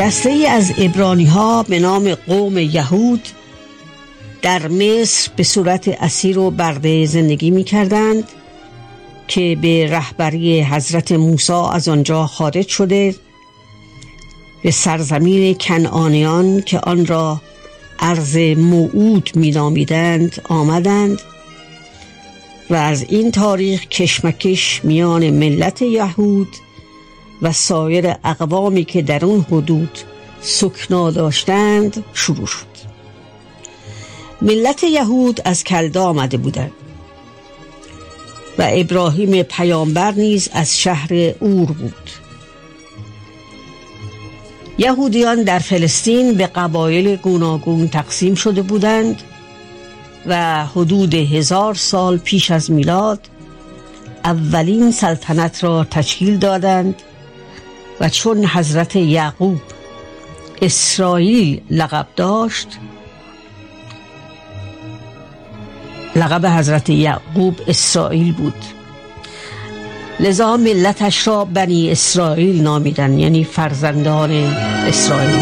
دسته‌ای از عبرانی‌ها به نام قوم یهود در مصر به صورت اسیر و برده زندگی می‌کردند که به رهبری حضرت موسی از آنجا خارج شده به سرزمین کنعانیان که آن را ارض موعود می‌نامیدند آمدند و از این تاریخ کشمکش میان ملت یهود و سایر اقوامی که در اون حدود سکنا داشتند شروع شد. ملت یهود از کلده آمده بودند و ابراهیم پیامبر نیز از شهر اور بود. یهودیان در فلسطین به قبایل گوناگون تقسیم شده بودند و حدود 1000 سال پیش از میلاد اولین سلطنت را تشکیل دادند و چون حضرت یعقوب اسرائیل لقب داشت، لقب حضرت یعقوب اسرائیل بود، لذا ملتش را بنی اسرائیل نامیدند، یعنی فرزندان اسرائیل.